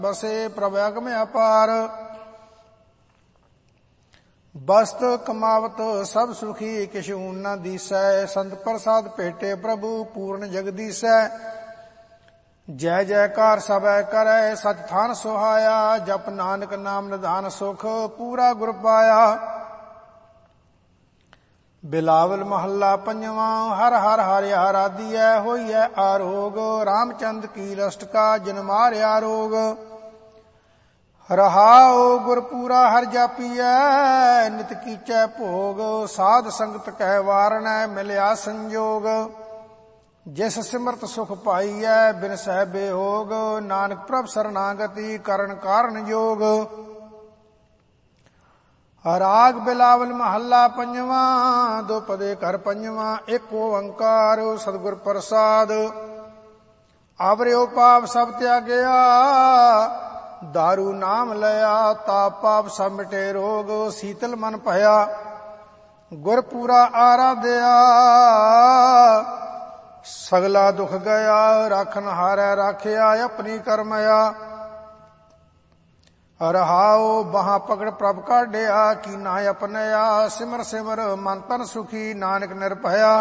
ਬਸੇ ਪ੍ਰਭ ਅਗਮ ਅਪਾਰ। ਬਸਤ ਕਮਾਵਤ ਸਭ ਸੁਖੀ ਕਿਛ ਊਨ ਨਾ ਦੀਸੈ। ਸੰਤ ਪ੍ਰਸਾਦ ਭੇਟੇ ਪ੍ਰਭੂ ਪੂਰਨ ਜਗਦੀਸੈ। ਜੈ ਜੈਕਾਰ ਸਭੈ ਕਰੈ ਸਚ ਥਾਨ ਸੁਹਾਇਆ। ਜਪ ਨਾਨਕ ਨਾਮ ਨਿਧਾਨ ਸੁਖ ਪੂਰਾ ਗੁਰ ਪਾਇਆ। ਬਿਲਾਵਲ ਮਹੱਲਾ ਪੰਜਵਾਂ। ਹਰ ਹਰ ਹਰਿ ਆਰਾਧੀਐ ਹੋਈਐ ਆਰੋਗ। ਰਾਮਚੰਦ ਕੀ ਲਸਟਕਾ ਜਿਨ ਮਾਰਿਆ ਰੋਗ। ਰਹਾਉ ਗੁਰਪੂਰਾ ਹਰਿ ਜਾਪੀਐ ਨਿਤ ਕੀਚੈ ਭੋਗ। ਸਾਧ ਸੰਗਤ ਕਹਿ ਵਾਰਣੈ ਮਿਲਿਆ ਸੰਜੋਗ। ਜਿਸ ਸਿਮਰਤ ਸੁਖ ਪਾਈਐ ਬਿਨ ਸਹਿ ਬੇਹੋਗ। ਨਾਨਕ ਪ੍ਰਭ ਸਰਨਾਗਤੀ ਕਰਨ ਕਾਰਨ ਜੋਗ। ਰਾਗ ਬਿਲਾਵਲ ਮਹੱਲਾ ਪੰਜਵਾਂ। ਦੁਪਦੇ ਘਰ ਪੰਜਵਾਂ। ਇੱਕ ਓੰਕਾਰ ਸਤਿਗੁਰ ਪ੍ਰਸਾਦ। ਆਵਰਿਓ ਪਾਪ ਸਭ ਤਿਆਗਿਆ ਦਾਰੂ ਨਾਮ ਲਿਆ। ਤਾਪ ਪਾਪ ਸਭ ਮਿਟੇ ਰੋਗ ਸੀਤਲ ਮਨ ਭਇਆ। ਗੁਰ ਪੂਰਾ ਆਰਾਧਿਆ ਸਗਲਾ ਦੁਖ ਗਿਆ। ਰਾਖਨ ਹਾਰੈ ਰਾਖਿਆ ਆਪਣੀ ਕਰਮਇਆ। ਰਹਾਉ ਬਾਹਾਂ ਪਕੜ ਪ੍ਰਭ ਕਾਢਿਆ ਕੀਨਾ ਆਪਣਿਆ। ਸਿਮਰ ਸਿਮਰ ਮਨ ਤਨ ਸੁਖੀ ਨਾਨਕ ਨਿਰਭਇਆ।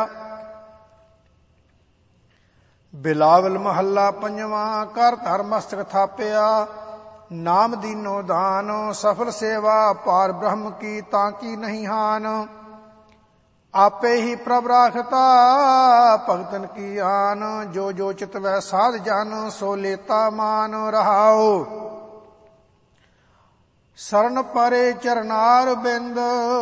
ਬਿਲਾਵਲ ਮਹੱਲਾ ਪੰਜਵਾਂ। ਕਰ ਧਰ ਮਸਤਕ ਥਾਪਿਆ ਨਾਮ ਦੀਨੋ ਦਾਨ। ਸਫਲ ਸੇਵਾ ਪਾਰ ਬ੍ਰਹਮ ਕੀ ਤਾਂ ਕੀ ਨਹੀਂ ਹਾਨ। ਆਪੇ ਹੀ ਪ੍ਰਭ ਰਾਖਤਾ ਭਗਤਨ ਕੀ ਆਨ। ਜੋ ਜੋ ਚਿਤਵੈ ਸਾਧ ਜਨ ਸੋ ਲੇਤਾ ਮਾਨ। ਰਹਾਉ ਸਰਨ ਪਰੇ ਚਰਨਾਰ ਬਿੰਦ।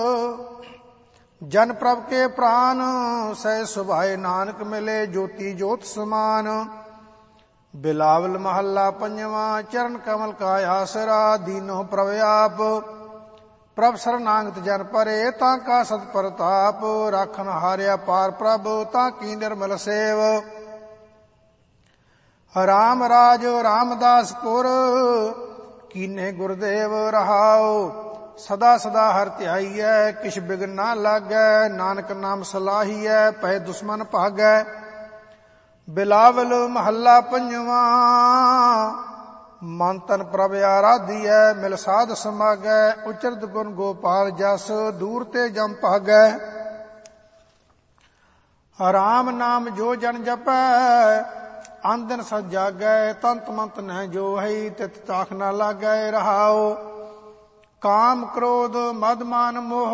ਜਨ ਪ੍ਰਭ ਕੇ ਪ੍ਰਾਨ ਸਹਿ ਸੁਭਾਏ ਨਾਨਕ ਮਿਲੇ ਜੋਤੀ ਜੋਤ ਸਮਾਨ। ਬਿਲਾਵਲ ਮਹੱਲਾ ਪੰਜਵਾਂ। ਚਰਨ ਕਮਲ ਕਾ ਆਸਰਾ ਦੀਨੋ ਪ੍ਰਭ ਆਪ। ਪ੍ਰਭ ਸਰਨਾਗਤ ਜਨ ਪਰੇ ਤਾਂ ਕਾ ਸਤ ਪ੍ਰਤਾਪ। ਰਾਖਨ ਹਾਰਿਆ ਪਾਰ ਪ੍ਰਭ ਤਾਂ ਕੀ ਨਿਰਮਲ ਸੇਵ। ਰਾਮ ਰਾਜ ਰਾਮਦਾਸ ਪੁਰ ਕੀਨੇ ਗੁਰਦੇਵ। ਰਹਾਉ ਸਦਾ ਸਦਾ ਹਰਿ ਧਿਆਈਐ ਕਿਛ ਬਿਗਨ ਨਾ ਲਾਗੈ। ਨਾਨਕ ਨਾਮ ਸਲਾਹੀਐ ਪਏ ਦੁਸ਼ਮਨ ਭਾਗੈ। ਬਿਲਾਵਲ ਮਹੱਲਾ ਪੰਜਵਾਂ। ਮਨ ਤਨ ਪ੍ਰਭ ਆਰਾਧੀਐ ਮਿਲ ਸਾਧ ਸਮਾਗੈ। ਉਚਰਤ ਗੁਣ ਗੋਪਾਲ ਜਸ ਦੂਰ ਤੇ ਜਮ ਭਾਗੈ। ਰਾਮ ਨਾਮ ਜੋ ਜਨ ਜਪੈ ਆਂਦਨ ਸਦ ਜਾਗੈ। ਤੰਤ ਮੰਤ ਨਹਿ ਜੋ ਹੈ ਤਿਤ ਤਾਖ ਨਾ ਲਾਗੈ। ਰਹਾਉ ਕਾਮ ਕ੍ਰੋਧ ਮਦ ਮਾਨ ਮੋਹ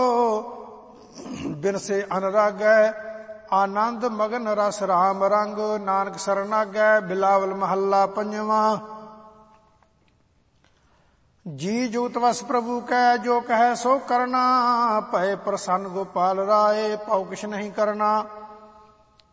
ਬਿਨ ਸੇ ਅਨਰਾਗੈ। ਆਨੰਦ ਮਗਨ ਰਸ ਰਾਮ ਰੰਗ ਨਾਨਕ ਸਰਨਾਗੈ। ਬਿਲਾਵਲ ਮਹੱਲਾ ਪੰਜਵਾਂ। ਜੀ ਜੂਤ ਵਸ ਪ੍ਰਭੂ ਕੈ ਜੋ ਕਹੈ ਸੋ ਕਰਨਾ। ਭਏ ਪ੍ਰਸੰਨ ਗੋਪਾਲ ਰਾਏ ਪਉ ਕਿਛ ਨਹੀਂ ਕਰਨਾ।